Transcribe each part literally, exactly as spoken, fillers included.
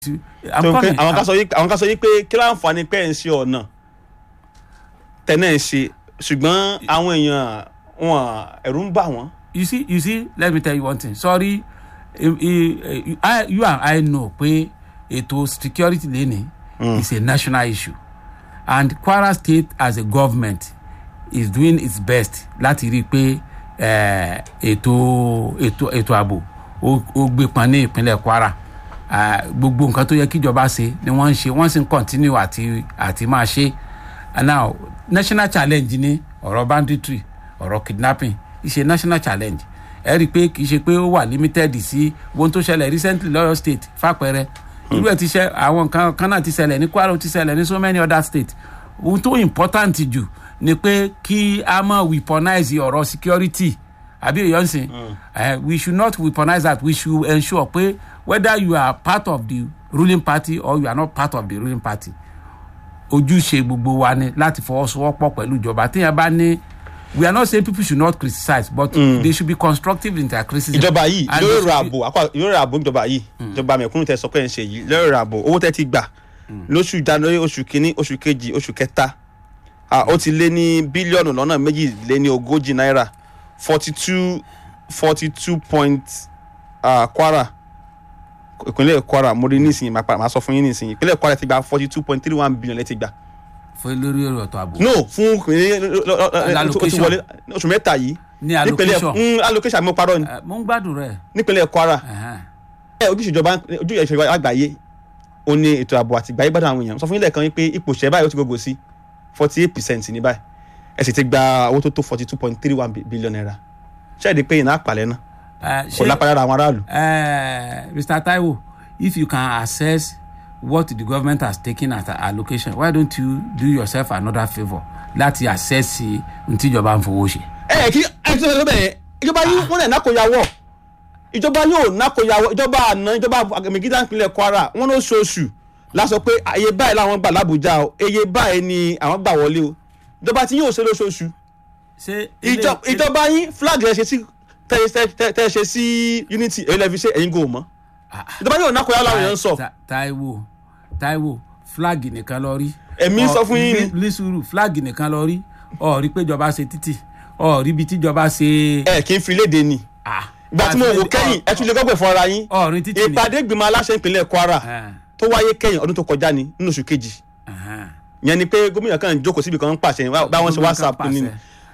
àwọn kan sọ yìí àwọn kan sọ yìí pé kí láǹfààní pé ẹ̀ ń ṣe ọ̀nà tẹ̀lé ẹ̀ ṣe ṣùgbọ́n àwọn èèyàn wọn ẹ̀rù ń bà wọ́n. you see you see let me tell you one thing sorry uh, uh, I, you and I know pé ètò security lẹ́ni mm. is a national issue and Kwara State as a government is doing its best láti rí i pé ètò ètò ètò ààbò ó gbé pọn ní ìpínlẹ̀ Kwara gbogbo nǹkan tó yẹ kíjọba ṣe ni wọ́n ń ṣe wọ́n sì ń continue àti àti máa ṣe now national challenge ni ọ̀rọ̀ banditry ọ̀rọ̀ kidnapping is a national challenge ẹ rí i pé kì í ṣe pé ó wà limited sí ohun tó ṣẹlẹ̀ recently lọ́yọ̀ state fàpẹẹrẹ irú ẹ̀ ti ṣe àwọn nǹkan kan náà ti ṣẹlẹ̀ ní Kwara ti ṣẹlẹ̀ ní so many other states ohun tó important jù ni pé kí a máa weaponize ọ̀rọ̀ security àbí èèyàn sìn we should not weaponize that we should ensure pé whether you are part of the ruling party or you are not part of the ruling party ojúṣe gbogbo wa ni láti fọwọ́sowọ́pọ̀ pẹ̀lú ìjọba téèyàn bá ní we are not saying people should not criticize but mm. they should be constructive in their criticism. ìjọba yìí lórí ọ̀rọ̀ ààbò lórí ààbò ìjọba yìí ìjọba mẹ̀kúnnù tẹ sọ pé ẹ̀ ń ṣe yìí lórí ọ̀rọ̀ ààbò owó tẹ́ ti gbà lóṣù January oṣù kínní oṣù kejì oṣù kẹta ó ti lé ní bílíọ̀nù lọ́nà méjì lé ní ogójì náírà forty two forty two point Kwara ìpínlẹ̀ Kwara mo rí nísìnyí màá sọ fún yín nísìnyí ìpínlẹ̀ Kwara ti gba forty two point three one billion lẹ́tì gbà. fún lórí ọ̀rọ̀ tó àbò. no fún allocation oṣù mẹ́ta yìí ní allocation nípínlẹ̀ allocation mo parọ́ ni. mo ń gbádùn rẹ̀. nípínlẹ̀ Kwara ojúṣe ìjọba ojúṣe ìjọba àgbáyé ó ní ètò ààbò àti ìgbáyé gbádùn àwọn èèyàn sọ fún yín lẹ́ẹ̀kan pé ipò ṣẹ́ báyìí ó ti gbogbo sí forty eight percent ní báyìí ẹ sì ti gba owó tó tó forty two point three one billion naira ṣẹ́ẹ̀dì pé iná àpàlẹ́ náà kò lápálára àwọn aráàlú. Mister Taiwo, if you can assess what the government has taken as allocation why don't you do yourself another favour láti assess ntí ìjọba ń fowó ṣe. ẹ kí ẹ ti sọ bẹ́ẹ̀ ìjọba yìí wọ́n náà nákòyàwó ìjọba yóò nákòyàwó ìjọba àná ìjọba àgbẹ̀mẹ̀gídá ìpínlẹ̀ Kwara wọ́n ló ṣoṣù lásọ pé àyè báyìí làwọn gbà l'Àbújá o èyè báyìí ni àwọn gbà wọlé o ìjọba tí yóò ṣe lóṣooṣù ìjọba yín flag rẹ̀ ṣe sí tẹ́ ṣe sí unity èyí lẹ́fi ṣe ẹ̀yin gò mọ́ ìjọba yóò nákòyàwó làwọn èèyàn ń sọ. Táíwò Táíwò flag nìkan lọ rí. èmi sọ fún yín ní lísùrù flag nìkan lọ rí ọ rí pé ìjọba ṣe títì ọ rí bí tíjọba ṣe. ẹ kì í fi léde ni ìgbà tí mo wò kẹ́yìn ẹ tún lè gbọ́gbẹ̀ fúnra yín ìpàdé ìgbìmọ̀ aláṣẹ ìpínlẹ̀ Kwara tó wáyé kẹ́yìn ọdún tó kọjá ní nínú oṣù kejì yẹn ni pé gómìnà kan jókòó síbi kan ń pàṣẹ báwọn ṣe WhatsApp ni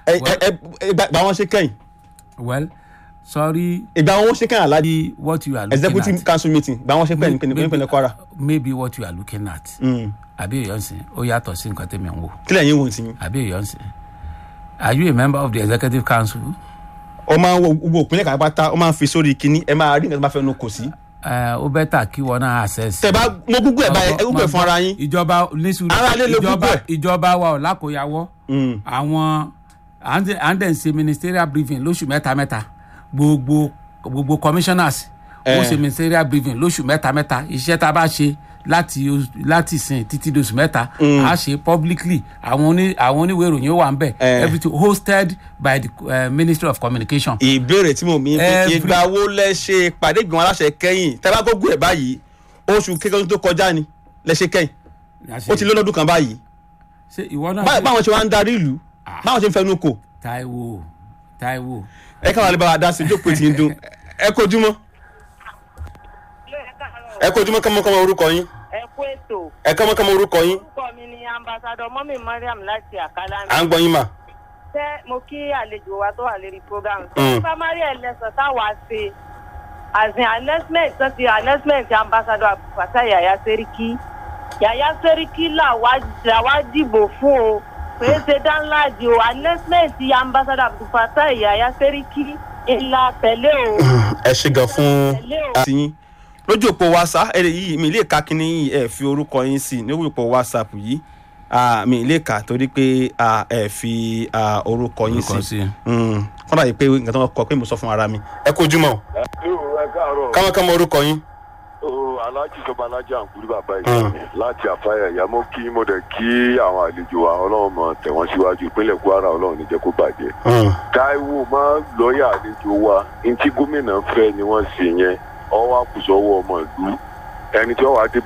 báwọn ṣe kẹ́yìn. well sorry. ìgbà wọn ṣe kẹ́yìn aláàdì what you are looking at executive council meeting báwọn ṣe kẹ́yìn nípínlẹ̀ Kwara. maybe what you are looking at. àbí èèyàn sìn ó yàtọ̀ sí nǹkan tẹ̀mí ń wò. kílẹ̀ yín wò sí. àbí èèyàn sìn are you a member of the executive council? ó máa ń wo gbogbo òpinlẹ̀ kan pátá ó máa ń fi sórí kinní ẹ máa rí nǹkan tó bá fẹ́ nu kò sí. ó bẹ́tà kí wọn náà access. tẹ bá mo gúgú ẹ báyìí ẹ gúgú ẹ fún ara yín. ìjọba nísùúrù ìjọba ìjọba wa ò lákòyàwó. àwọn à ń dẹ̀ ń ṣe ministerial briefing lóṣù mẹ́ta mẹ́ta gbogbo gbogbo commissioners ó ṣe ministerial briefing lóṣù mẹ́ta mẹ́ta iṣẹ́ tá a bá ṣe láti láti sìn títí dosù mẹ́ta a ṣe publicly àwọn oní àwọn oníwèé ìròyìn ó wà ń bẹ̀ everything hosted by the uh, Ministry of Communication. ìbéèrè tí mo mi fi ìgbà wo lẹ ṣe pàdé ìgbìmọ̀ aláṣẹ kẹ́yìn tẹ́ bá gbógun ẹ̀ báyìí oṣù kékeré tó kọjá ni lẹ ṣe kẹ́yìn ó ti lọ́dún kan báyìí báwọn ṣe wá ń darí ìlú báwọn ṣe ń fẹnu kò. Táíwò Táíwò. ẹ káwọn alẹ́ bá wa dá sí jókòó tí ń dún ẹ kojúmọ́ ẹ kojúmọ́ kọ́mọkọ́mọ orúkọ yín. ẹ kú ètò. ẹ kọ́mọkọ́mọ orúkọ yín. orúkọ mi ni ambassadọ mọ́mí Mariam láti Àkàlà. à ń gbọ́ yín mà. ṣé mo kí àlejò wa tó wà lérí program. ṣé primary election táwa ṣe àzìn announcement tó ti announcement ambassadọ Abdulfatai Yaya Seriki Yaya Seriki làwa dìbò fún o pé ṣe dánláàdì o announcement ambassadọ Abdulfatai Yaya Seriki ìlà tẹ̀lé o. ẹ ṣe gan fún àtìyín lójú òpó WhatsApp ẹ yìí mi lè ka kíní yìí ẹ fi orúkọ yín sí ní òpó WhatsApp yìí mi lè kà torí pé ẹ fi orúkọ yín sí kọ́ńtà yìí pé nǹkan tó ń kọ pé mo sọ fún ara mi. ẹ kojúmọ́ kámọ́kámọ́ orúkọ yín. aláàjì sọba alájà àǹkúrí bàbá yìí láti àfáyà ìyá mo kí mo dẹ̀ kí àwọn àlejò wa ọlọ́run mọ̀ tẹ̀wọ́n síwájú ìpínlẹ̀ Kwara ọlọ́run ní jẹ́ kó bàjẹ́. Táíwò máa lọ́ọ̀yà àlejò wa ní tí gómìnà fẹ́ ni wọ́n ṣe yẹn ọwọ́ àkùsọ̀ ọwọ́ ọmọ ìlú ẹni tí wọ́n wá dé